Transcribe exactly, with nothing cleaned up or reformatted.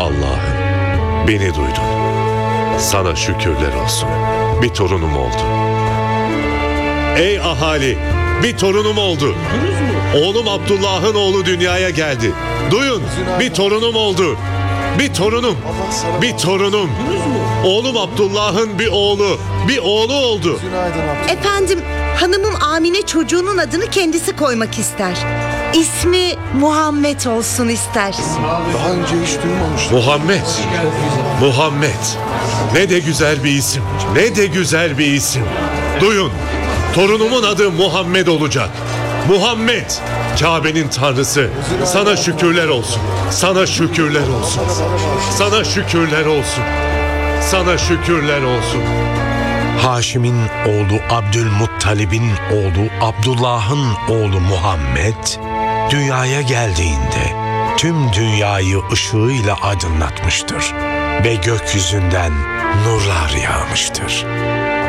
Allah'ım, beni duydun. Sana şükürler olsun. Bir torunum oldu. Ey ahali, bir torunum oldu. Oğlum Abdullah'ın oğlu dünyaya geldi. Duyun, bir torunum oldu. Bir torunum, bir torunum. Oğlum Abdullah'ın bir oğlu, bir oğlu oldu. Efendim, hanımım Amine çocuğunun adını kendisi koymak ister. İsmi Muhammed olsun ister. Daha önce hiç duymamıştım. Muhammed, Muhammed. Ne de güzel bir isim, ne de güzel bir isim. Duyun, torunumun adı Muhammed olacak. Muhammed, Kabe'nin tanrısı. Sana şükürler olsun, sana şükürler olsun. Sana şükürler olsun, sana şükürler olsun. Haşim'in oğlu Abdülmuttalib'in oğlu Abdullah'ın oğlu Muhammed dünyaya geldiğinde tüm dünyayı ışığıyla aydınlatmıştır ve gökyüzünden nurlar yağmıştır.